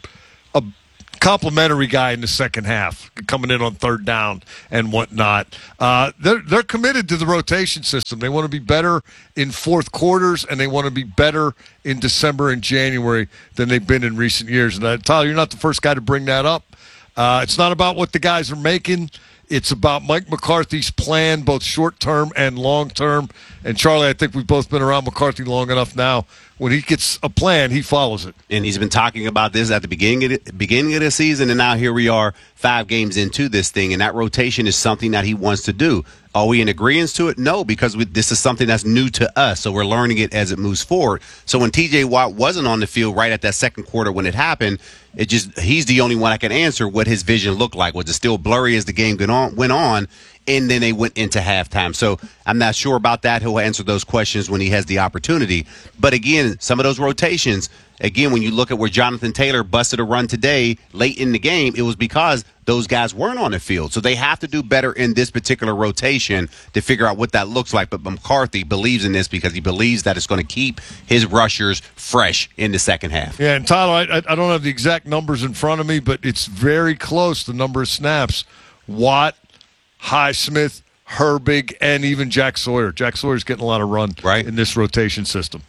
Speaker 4: a complimentary guy in the second half, coming in on third down and whatnot. Uh, they're, they're committed to the rotation system. They want to be better in fourth quarters, and they want to be better in December and January than they've been in recent years. And uh, Tyler, you're not the first guy to bring that up. Uh, it's not about what the guys are making. It's about Mike McCarthy's plan, both short-term and long-term. And, Charlie, I think we've both been around McCarthy long enough now. When he gets a plan, he follows it.
Speaker 6: And he's been talking about this at the beginning of the, beginning of the season, and now here we are five games into this thing, and that rotation is something that he wants to do. Are we in agreement to it? No, because we, this is something that's new to us, so we're learning it as it moves forward. So when T J Watt wasn't on the field right at that second quarter when it happened, it just he's the only one I can answer what his vision looked like. Was it still blurry as the game went on? Went on and then they went into halftime. So I'm not sure about that. He'll answer those questions when he has the opportunity. But again, some of those rotations, again, when you look at where Jonathan Taylor busted a run today late in the game, it was because those guys weren't on the field. So they have to do better in this particular rotation to figure out what that looks like. But McCarthy believes in this because he believes that it's going to keep his rushers fresh in the second half.
Speaker 4: Yeah, and Tyler, I, I don't have the exact numbers in front of me, but it's very close, the number of snaps. Watt, Highsmith, Herbig, and even Jack Sawyer. Jack Sawyer's getting a lot of run right in this rotation system.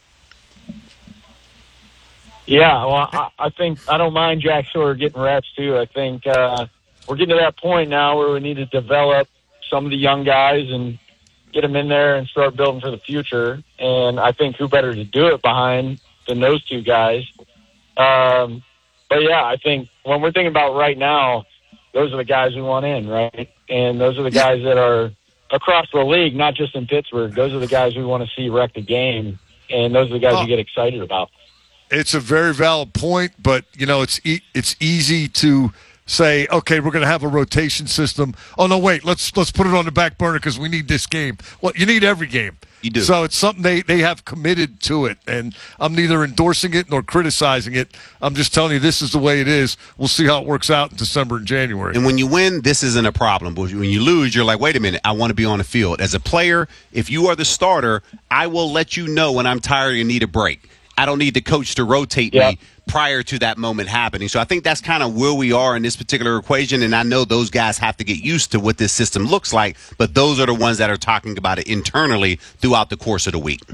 Speaker 10: Yeah, well, I, I think I don't mind Jack Sawyer getting reps, too. I think uh, we're getting to that point now where we need to develop some of the young guys and get them in there and start building for the future. And I think who better to do it behind than those two guys. Um, but, yeah, I think when we're thinking about right now, those are the guys we want in, right? And those are the guys that are across the league, not just in Pittsburgh. Those are the guys we want to see wreck the game, and those are the guys oh. we get excited about.
Speaker 4: It's a very valid point, but, you know, it's e- it's easy to say, okay, we're going to have a rotation system. Oh, no, wait, let's let's put it on the back burner because we need this game. Well, you need every game.
Speaker 6: You do.
Speaker 4: So it's something they, they have committed to it, and I'm neither endorsing it nor criticizing it. I'm just telling you this is the way it is. We'll see how it works out in December and January.
Speaker 6: And when you win, this isn't a problem. But when you lose, you're like, wait a minute, I want to be on the field. As a player, if you are the starter, I will let you know when I'm tired and need a break. I don't need the coach to rotate
Speaker 10: Yeah.
Speaker 6: me prior to that moment happening. So I think that's kind of where we are in this particular equation. And I know those guys have to get used to what this system looks like, but those are the ones that are talking about it internally throughout the course of the week.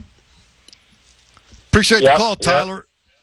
Speaker 4: Appreciate
Speaker 10: Yep,
Speaker 4: the call,
Speaker 10: yep.
Speaker 4: Tyler.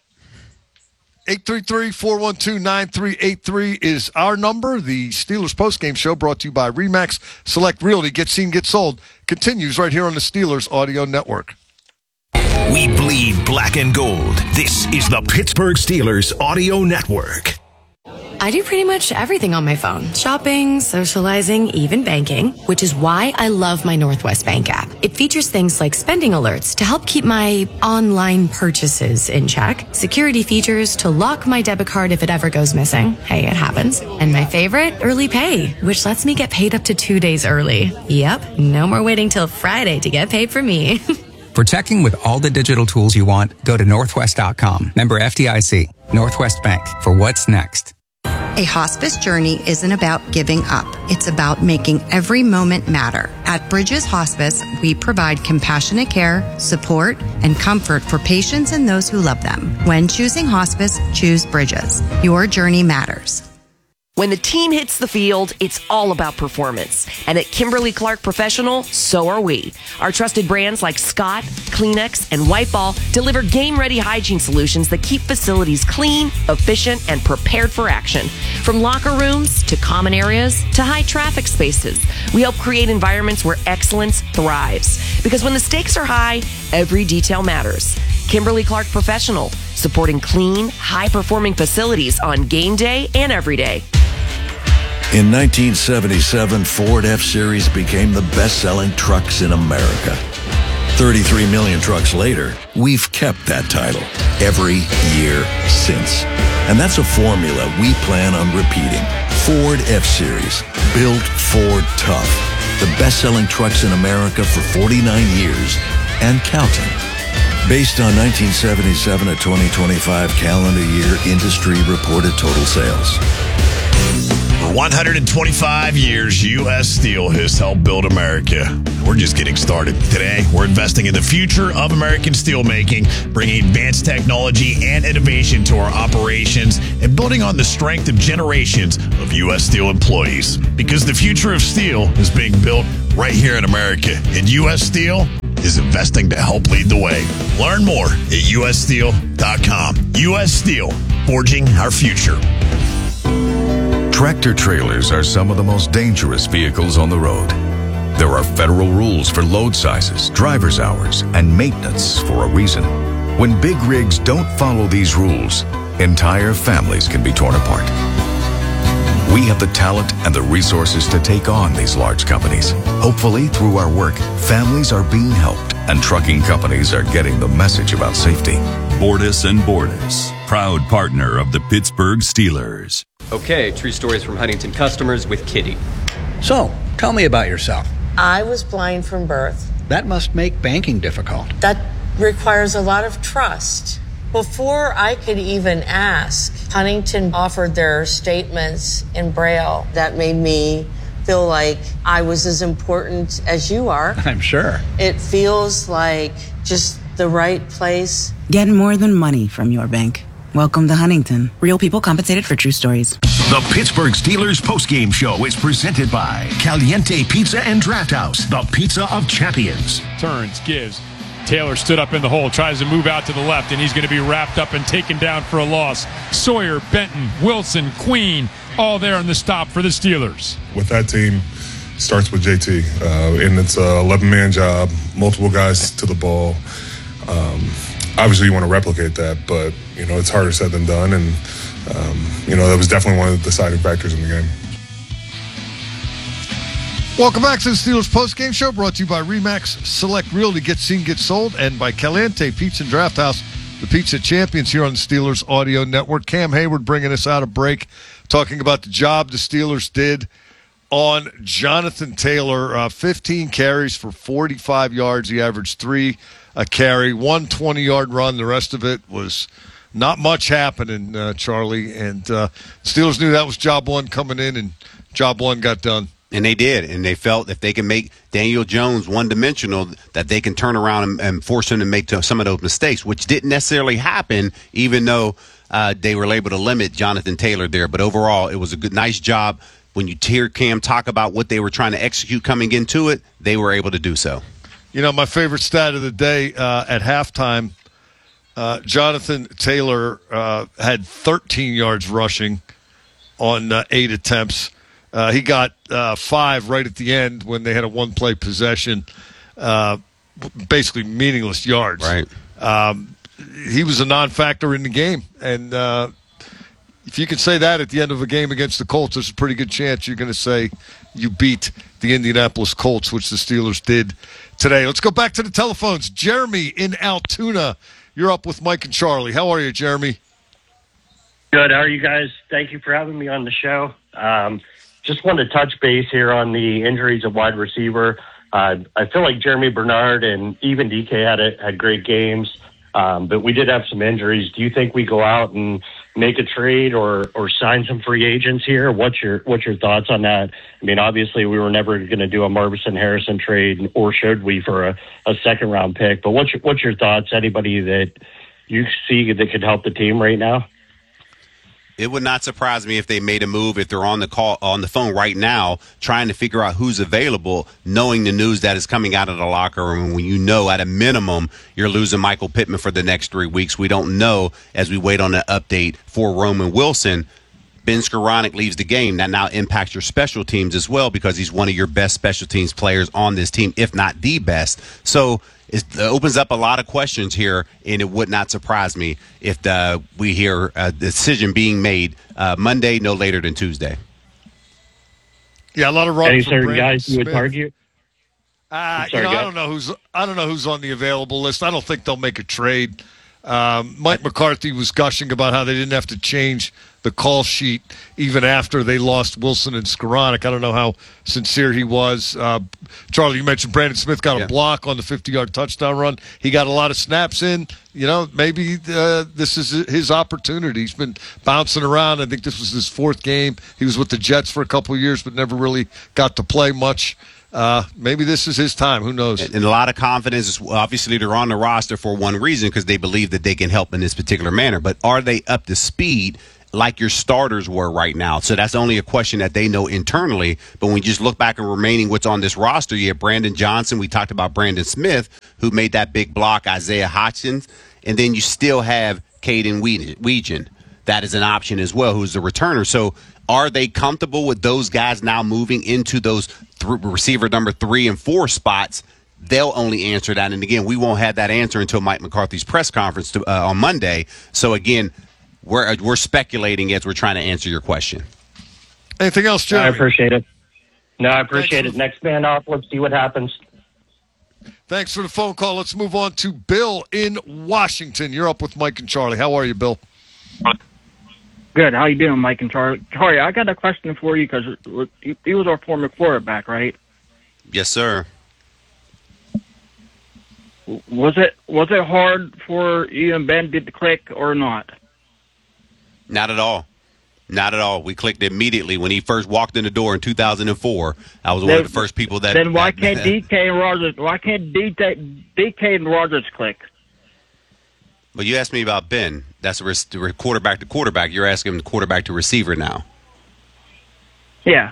Speaker 4: eight three three, four one two, nine three eight three is our number. The Steelers postgame show brought to you by RE/MAX Select Realty. Get seen, get sold. Continues right here on the Steelers Audio Network.
Speaker 5: We bleed black and gold. This is the Pittsburgh Steelers Audio Network.
Speaker 1: I do pretty much everything on my phone. Shopping, socializing, even banking, which is why I love my Northwest Bank app. It features things like spending alerts to help keep my online purchases in check, security features to lock my debit card if it ever goes missing. Hey, it happens. And my favorite, early pay, which lets me get paid up to two days early. Yep, no more waiting till Friday to get paid for me.
Speaker 2: For checking with all the digital tools you want, go to northwest dot com. Member F D I C. Northwest Bank. For what's next.
Speaker 14: A hospice journey isn't about giving up. It's about making every moment matter. At Bridges Hospice, we provide compassionate care, support, and comfort for patients and those who love them. When choosing hospice, choose Bridges. Your journey matters.
Speaker 7: When the team hits the field, it's all about performance. And at Kimberly-Clark Professional, so are we. Our trusted brands like Scott, Kleenex, and White Ball deliver game-ready hygiene solutions that keep facilities clean, efficient, and prepared for action. From locker rooms to common areas to high-traffic spaces, we help create environments where excellence thrives. Because when the stakes are high, every detail matters. Kimberly-Clark Professional, supporting clean, high-performing facilities on game day and every day.
Speaker 9: In nineteen seventy-seven, Ford F-Series became the best-selling trucks in America. thirty-three million trucks later, we've kept that title every year since. And that's a formula we plan on repeating. Ford F-Series, built Ford tough. The best-selling trucks in America for forty-nine years and counting. Based on nineteen seventy-seven to twenty twenty-five calendar year industry reported total sales.
Speaker 11: For one hundred twenty-five years, U S Steel has helped build America. We're just getting started. Today, we're investing in the future of American steelmaking, bringing advanced technology and innovation to our operations, and building on the strength of generations of U S Steel employees. Because the future of steel is being built right here in America, and U S Steel is investing to help lead the way. Learn more at U S steel dot com. U S Steel, forging our future.
Speaker 12: Tractor trailers are some of the most dangerous vehicles on the road. There are federal rules for load sizes, driver's hours, and maintenance for a reason. When big rigs don't follow these rules, entire families can be torn apart. We have the talent and the resources to take on these large companies. Hopefully, through our work, families are being helped and trucking companies are getting the message about safety.
Speaker 13: Bordis and Bordis, proud partner of the Pittsburgh Steelers.
Speaker 17: Okay, true stories from Huntington customers with Kitty.
Speaker 19: So, tell me about yourself.
Speaker 25: I was blind from birth.
Speaker 19: That must make banking difficult.
Speaker 25: That requires a lot of trust. Before I could even ask, Huntington offered their statements in Braille. That made me feel like I was as important as you are.
Speaker 19: I'm sure.
Speaker 25: It feels like just the right place.
Speaker 20: Get more than money from your bank. Welcome to Huntington. Real people compensated for true stories.
Speaker 5: The Pittsburgh Steelers postgame show is presented by Caliente Pizza and Draft House, the pizza of champions.
Speaker 26: Turns, gives. Taylor stood up in the hole, tries to move out to the left, and he's going to be wrapped up and taken down for a loss. Sawyer, Benton, Wilson, Queen, all there on the stop for the Steelers.
Speaker 27: With that team, starts with J T, uh, and it's a eleven-man job, multiple guys to the ball. Um, obviously, you want to replicate that, but you know it's harder said than done, and um, you know that was definitely one of the deciding factors in the game.
Speaker 4: Welcome back to the Steelers postgame show, brought to you by RE/MAX Select Realty. Get seen, get sold, and by Caliente Pizza and Draft House, the pizza champions here on the Steelers Audio Network. Cam Hayward bringing us out of break, talking about the job the Steelers did on Jonathan Taylor. Uh, fifteen carries for forty-five yards. He averaged three a carry, one twenty-yard run. The rest of it was not much happening, uh, Charlie. And uh, Steelers knew that was job one coming in, and job one got done.
Speaker 6: And they did, and they felt if they can make Daniel Jones one-dimensional, that they can turn around and, and force him to make some of those mistakes, which didn't necessarily happen, even though uh, they were able to limit Jonathan Taylor there. But overall, it was a good, nice job. When you hear Cam talk about what they were trying to execute coming into it, they were able to do so. You know, my favorite stat of the day uh, at halftime, uh, Jonathan Taylor uh, had thirteen yards rushing on uh, eight attempts. Uh, he got uh, five right at the end when they had a one-play possession, uh, basically meaningless yards. Right. Um, he was a non-factor in the game, and uh, if you can say that at the end of a game against the Colts, there's a pretty good chance you're going to say you beat the Indianapolis Colts, which the Steelers did today. Let's go back to the telephones. Jeremy in Altoona, you're up with Mike and Charlie. How are you, Jeremy?
Speaker 8: Good. How are you guys? Thank you for having me on the show. Um, Just wanted to touch base here on the injuries of wide receiver. Uh, I feel like Jeremy Bernard and even D K had a, had great games, um, but we did have some injuries. Do you think we go out and make a trade or or sign some free agents here? What's your what's your thoughts on that? I mean, obviously we were never going to do a Marvin Harrison trade, or should we, for a, a second round pick? But what's your, what's your thoughts? Anybody that you see that could help the team right now?
Speaker 6: It would not surprise me if they made a move, if they're on the call on the phone right now trying to figure out who's available, knowing the news that is coming out of the locker room. When you know at a minimum you're losing Michael Pittman for the next three weeks. We don't know as we wait on an update for Roman Wilson. Ben Skoranek leaves the game. That now impacts your special teams as well, because he's one of your best special teams players on this team, if not the best. So it opens up a lot of questions here, and it would not surprise me if the, we hear a decision being made uh, Monday, no later than Tuesday.
Speaker 4: Yeah, a lot of running.
Speaker 8: Any
Speaker 4: from
Speaker 8: certain
Speaker 4: Brandon
Speaker 8: guys you would
Speaker 4: Smith.
Speaker 8: target?
Speaker 4: Uh,
Speaker 8: Sorry,
Speaker 4: you know,
Speaker 8: go
Speaker 4: I don't know who's I don't know who's on the available list. I don't think they'll make a trade. Um, Mike McCarthy was gushing about how they didn't have to change the call sheet even after they lost Wilson and Skoranek. I don't know how sincere he was. Uh, Charlie, you mentioned Brandon Smith got a
Speaker 6: Yeah.
Speaker 4: block on the fifty-yard touchdown run. He got a lot of snaps in. You know, maybe uh, this is his opportunity. He's been bouncing around. I think this was his fourth game. He was with the Jets for a couple of years, but never really got to play much. Uh, maybe this is his time. Who knows?
Speaker 6: And a lot of confidence. Obviously, they're on the roster for one reason, because they believe that they can help in this particular manner. But are they up to speed like your starters were right now? So that's only a question that they know internally. But when you just look back and remaining what's on this roster, you have Brandon Johnson. We talked about Brandon Smith, who made that big block, Isaiah Hodgins. And then you still have Caden Weegan. That is an option as well, who's the returner. So are they comfortable with those guys now moving into those th- receiver number three and four spots? They'll only answer that. And, again, we won't have that answer until Mike McCarthy's press conference to, uh, on Monday. So, again, we're, we're speculating as we're trying to answer your question.
Speaker 4: Anything else, Jeremy?
Speaker 8: I appreciate it. No, I appreciate it. Next man off. Let's see what happens.
Speaker 4: Thanks for the phone call. Let's move on to Bill in Washington. You're up with Mike and Charlie. How are you, Bill?
Speaker 15: Good. How you doing, Mike and Charlie? Charlie, I got a question for you, because he, he was our former quarterback, right?
Speaker 6: Yes, sir.
Speaker 15: Was it was it hard for you and Ben to click or not?
Speaker 6: Not at all. Not at all. We clicked immediately when he first walked in the door in two thousand four. I was one
Speaker 15: Then-
Speaker 6: of the first people that.
Speaker 15: Then why
Speaker 6: that-
Speaker 15: can't D K and Rogers? Why can't D K, D K and Rogers click?
Speaker 6: But you asked me about Ben. That's a re- quarterback to quarterback. You're asking quarterback to receiver now.
Speaker 15: Yeah.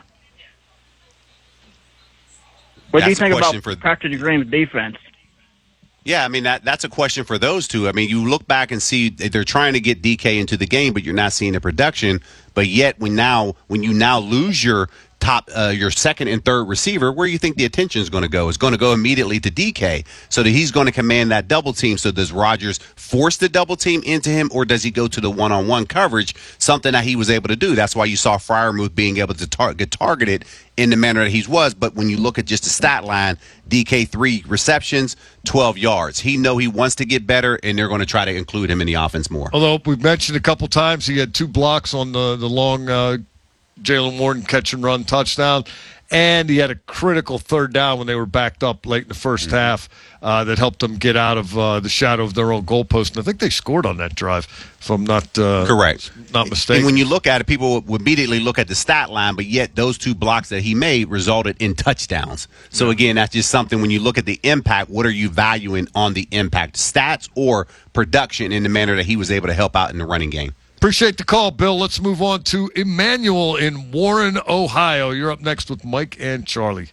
Speaker 15: What do you
Speaker 6: That's a
Speaker 15: think
Speaker 6: question
Speaker 15: about
Speaker 6: for-
Speaker 15: Patrick Graham's defense?
Speaker 6: Yeah, I mean, that that's a question for those two. I mean, you look back and see they're trying to get D K into the game, but you're not seeing the production. But yet, when now when you now lose your top, uh, your second and third receiver, where do you think the attention is going to go? It's going to go immediately to D K, so that he's going to command that double team. So does Rodgers force the double team into him, or does he go to the one-on-one coverage, something that he was able to do? That's why you saw Freiermuth being able to tar- get targeted in the manner that he was. But when you look at just the stat line, D K three receptions, twelve yards. He know he wants to get better, and they're going to try to include him in the offense more.
Speaker 4: Although we've mentioned a couple times he had two blocks on the, the long uh, Jalen Warren catch and run touchdown. and he had a critical third down when they were backed up late in the first mm-hmm. half uh, that helped them get out of uh, the shadow of their own goalpost. And I think they scored on that drive, if I'm not uh,
Speaker 6: correct,
Speaker 4: not mistaken.
Speaker 6: And when you look at it, people would immediately look at the stat line, but yet those two blocks that he made resulted in touchdowns. So again, that's just something when you look at the impact, what are you valuing on the impact, stats or production in the manner that he was able to help out in the running game?
Speaker 4: Appreciate the call, Bill. Let's move on to Emmanuel in Warren, Ohio. You're up next with Mike and Charlie.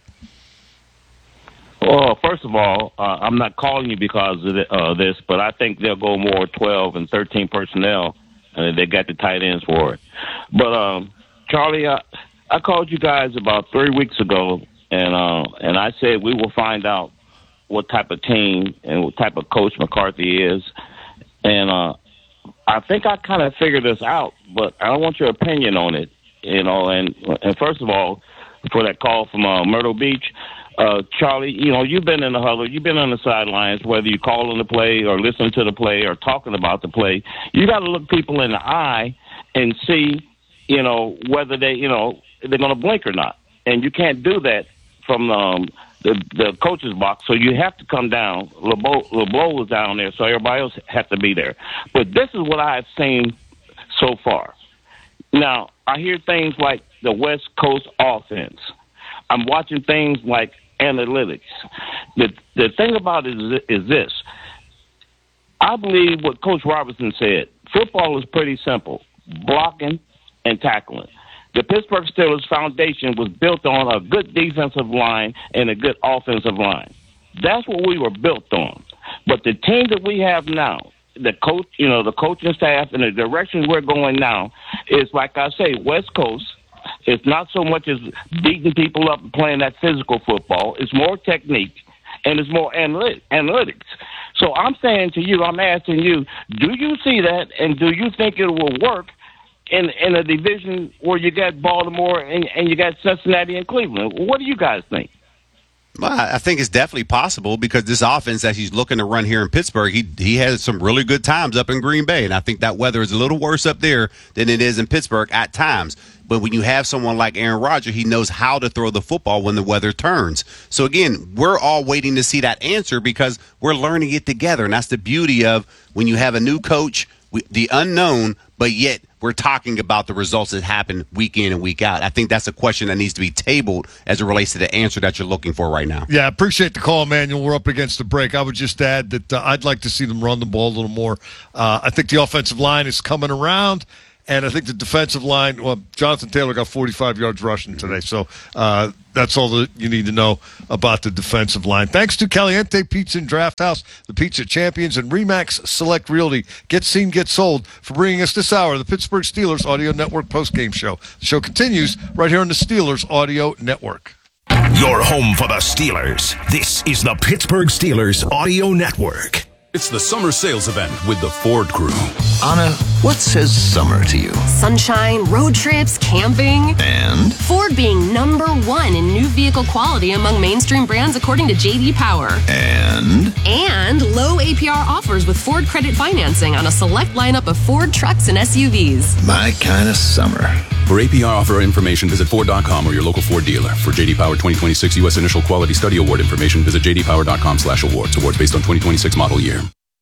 Speaker 3: Well, first of all, uh, I'm not calling you because of the, uh, this, but I think they'll go more twelve and thirteen personnel, and they got the tight ends for it. But, um, Charlie, I, I called you guys about three weeks ago, and uh, and I said we will find out what type of team and what type of coach McCarthy is. And uh, I think I kind of figured this out, but I want your opinion on it. You know, and and first of all, for that call from uh, Myrtle Beach, uh, Charlie, you know, you've been in the huddle, you've been on the sidelines, whether you call on the play or listen to the play or talking about the play. You got to look people in the eye and see, you know, whether they, you know, they're going to blink or not. And you can't do that from um, the the coach's box, so you have to come down. LeBeau, LeBeau was down there, so everybody else had to be there. But this is what I've seen so far. Now, I hear things like the West Coast offense. I'm watching things like analytics. The the thing about it is, is this. I believe what Coach Robertson said. Football is pretty simple, blocking and tackling. The Pittsburgh Steelers foundation was built on a good defensive line and a good offensive line. That's what we were built on. But the team that we have now, the coach, you know, the coaching staff and the direction we're going now is, like I say, West Coast. It's not so much as beating people up and playing that physical football. It's more technique and it's more analytic, analytics. So I'm saying to you, I'm asking you, do you see that and do you think it will work in in a division where you got Baltimore and, and you got Cincinnati and Cleveland? What do you guys think?
Speaker 6: Well, I think it's definitely possible because this offense that he's looking to run here in Pittsburgh, he he had some really good times up in Green Bay, and I think that weather is a little worse up there than it is in Pittsburgh at times. But when you have someone like Aaron Rodgers, he knows how to throw the football when the weather turns. So, again, we're all waiting to see that answer because we're learning it together, and that's the beauty of when you have a new coach, the unknown, but yet we're talking about the results that happen week in and week out. I think that's a question that needs to be tabled as it relates to the answer that you're looking for right now.
Speaker 4: Yeah, I appreciate the call, Emmanuel. We're up against the break. I would just add that uh, I'd like to see them run the ball a little more. Uh, I think the offensive line is coming around, and I think the defensive line, well, Jonathan Taylor got forty-five yards rushing today, so uh, that's all that you need to know about the defensive line. Thanks to Caliente Pizza and Draft House, the pizza champions, and RE/MAX Select Realty. Get seen, get sold for bringing us this hour of the Pittsburgh Steelers Audio Network postgame show. The show continues right here on the Steelers Audio Network.
Speaker 5: Your home for the Steelers. This is the Pittsburgh Steelers Audio Network.
Speaker 13: It's the summer sales event with the Ford crew.
Speaker 9: Anna, what says summer to you?
Speaker 16: Sunshine, road trips, camping.
Speaker 9: And?
Speaker 16: Ford being number one in new vehicle quality among mainstream brands according to J D Power.
Speaker 9: And?
Speaker 16: And low A P R offers with Ford credit financing on a select lineup of Ford trucks and S U Vs.
Speaker 9: My kind of summer.
Speaker 13: For A P R offer information, visit Ford dot com or your local Ford dealer. For J D Power twenty twenty-six U S Initial Quality Study Award information, visit J D Power dot com slash awards. Awards based on twenty twenty-six model year.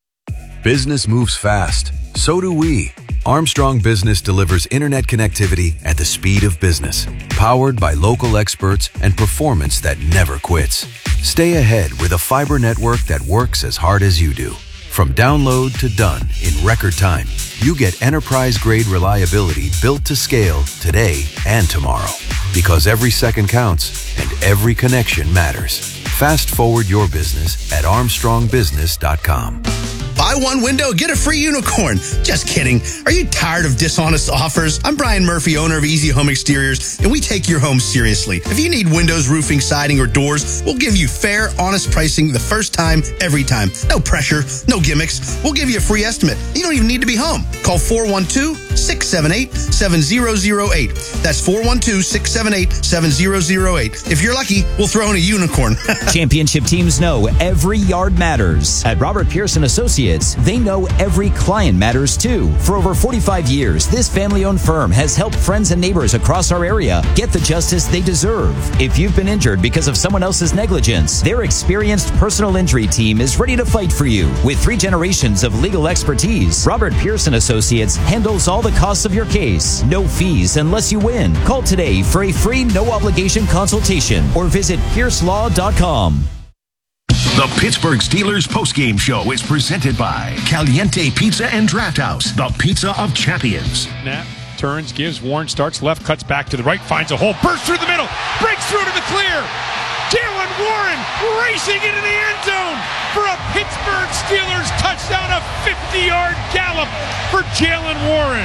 Speaker 12: Business moves fast. So do we. Armstrong Business delivers internet connectivity at the speed of business, powered by local experts and performance that never quits. Stay ahead with a fiber network that works as hard as you do. From download to done in record time, you get enterprise-grade reliability built to scale today and tomorrow. Because every second counts and every connection matters. Fast forward your business at armstrong business dot com.
Speaker 18: Buy one window, get a free unicorn. Just kidding. Are you tired of dishonest offers? I'm Brian Murphy, owner of Easy Home Exteriors, and we take your home seriously. If you need windows, roofing, siding, or doors, we'll give you fair, honest pricing the first time, every time. No pressure, no gimmicks. We'll give you a free estimate. You don't even need to be home. Call four one two, six six seven eight, seven zero zero eight. That's four one two, six seven eight, seven zero zero eight. If you're lucky, we'll throw in a unicorn.
Speaker 1: Championship teams know every yard matters. At Robert Pearson Associates, they know every client matters too. For over forty-five years, this family-owned firm has helped friends and neighbors across our area get the justice they deserve. If you've been injured because of someone else's negligence, their experienced personal injury team is ready to fight for you. With three generations of legal expertise, Robert Pearson Associates handles all the costs of your case. No fees unless you win. Call today for a free no-obligation consultation or visit pierce law dot com.
Speaker 5: The Pittsburgh Steelers postgame show is presented by Caliente Pizza and Draft House, the pizza of champions.
Speaker 26: Snap, turns, gives, Warren starts left, cuts back to the right, finds a hole, bursts through the middle, breaks through to the clear. Jalen Warren racing into the end zone for a Pittsburgh Steelers touchdown, a fifty-yard gallop for Jalen Warren.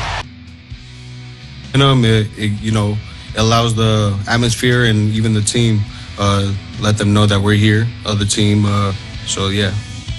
Speaker 2: And um, it, it, you know, it allows the atmosphere and even the team uh, let them know that we're here, uh, the team. Uh, so yeah.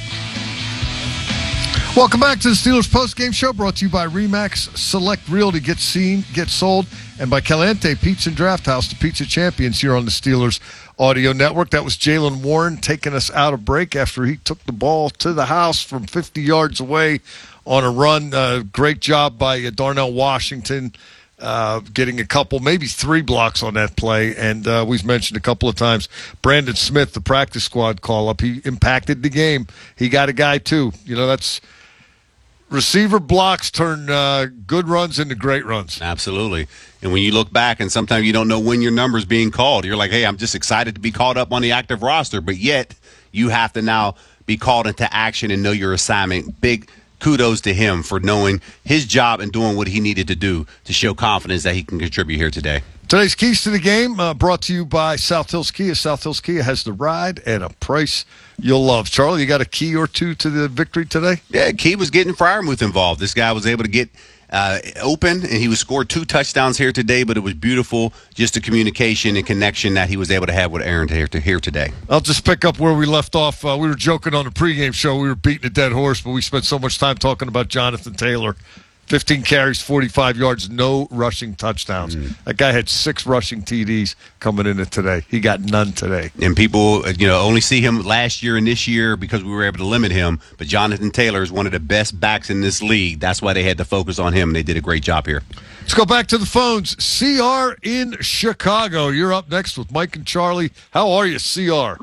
Speaker 4: Welcome back to the Steelers postgame show, brought to you by Remax Select Realty. Get seen, get sold, and by Caliente Pizza and Draft House, the pizza champions here on the Steelers Audio Network. That was Jalen Warren taking us out of break after he took the ball to the house from fifty yards away on a run. Uh, great job by uh, Darnell Washington, uh, getting a couple, maybe three blocks on that play. And uh, we've mentioned a couple of times, Brandon Smith, the practice squad call-up, he impacted the game. He got a guy, too. You know, that's receiver blocks turn uh, good runs into great runs.
Speaker 6: Absolutely. And when you look back and sometimes you don't know when your number's being called, you're like, hey, I'm just excited to be called up on the active roster. But yet you have to now be called into action and know your assignment. Big kudos to him for knowing his job and doing what he needed to do to show confidence that he can contribute here today.
Speaker 4: Today's Keys to the Game uh, brought to you by South Hills Kia. South Hills Kia has the ride at a price you'll love. Charlie, you got a key or two to the victory today?
Speaker 6: Yeah, Key was getting Freiermuth involved. This guy was able to get uh, open, and he was scored two touchdowns here today, but it was beautiful, just the communication and connection that he was able to have with Aaron here, to here today.
Speaker 4: I'll just pick up where we left off. Uh, we were joking on the pregame show. We were beating a dead horse, but we spent so much time talking about Jonathan Taylor. fifteen carries, forty-five yards, no rushing touchdowns. Mm. That guy had six rushing T Ds coming into today. He got none today.
Speaker 6: And people, you know, only see him last year and this year because we were able to limit him. But Jonathan Taylor is one of the best backs in this league. That's why they had to focus on him, and they did a great job here.
Speaker 4: Let's go back to the phones. C R in Chicago. You're up next with Mike and Charlie. How are you, C R?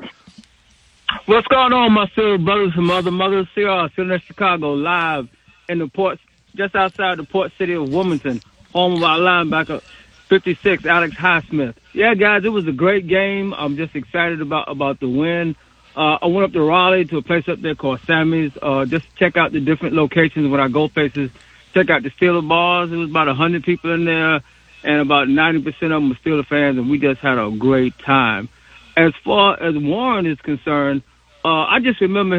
Speaker 15: What's going on, my silver brothers and mother, mother C R, still in Chicago, live in the port, just outside the port city of Wilmington, home of our linebacker, fifty-six, Alex Highsmith. Yeah, guys, it was a great game. I'm just excited about, about the win. Uh, I went up to Raleigh to a place up there called Sammy's, uh, just to check out the different locations when I go places. Check out the Steeler bars. It was about one hundred people in there, and about ninety percent of them were Steeler fans, and we just had a great time. As far as Warren is concerned, uh, I just remember